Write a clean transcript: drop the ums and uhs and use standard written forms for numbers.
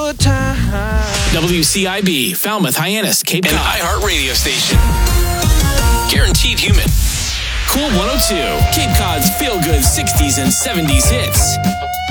good time. WCIB, Falmouth, Hyannis, Cape Cod. An iHeart radio station. Guaranteed human. Cool 102, Cape Cod's feel-good 60s and 70s hits.